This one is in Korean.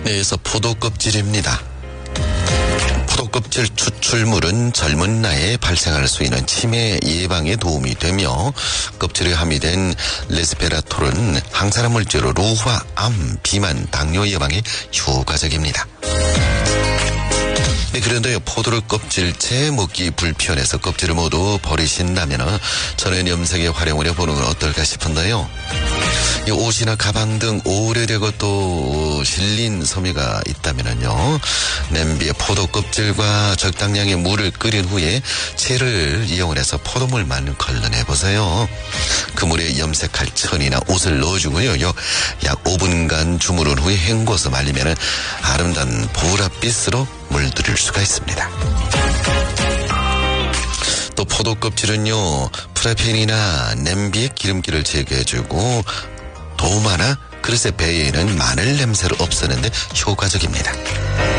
에서 포도 껍질입니다. 포도 껍질 추출물은 젊은 나이에 발생할 수 있는 치매 예방에 도움이 되며 껍질에 함유된 레스베라톨은 항산화 물질로 노화, 암, 비만, 당뇨 예방에 효과적입니다. 네, 그런데 포도를 껍질째 먹기 불편해서 껍질을 모두 버리신다면 천연 염색에 활용을 해보는 건 어떨까 싶은데요. 이 옷이나 가방 등 오래되고 또 실린 섬유가 있다면요, 냄비에 포도 껍질과 적당량의 물을 끓인 후에 채를 이용을 해서 포도물만 걸러내 보세요. 그 물에 염색할 천이나 옷을 넣어주고요, 약 5분간 주무른 후에 헹궈서 말리면 아름다운 보랏빛으로 물들일 수가 있습니다. 또 포도 껍질은요, 프라이팬이나 냄비의 기름기를 제거해주고 도마나 그릇의 배에 있는 마늘 냄새를 없애는데 효과적입니다.